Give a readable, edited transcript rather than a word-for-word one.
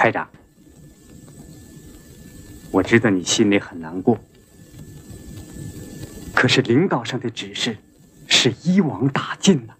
排长，我知道你心里很难过，可是领导上的指示是以往打尽呐。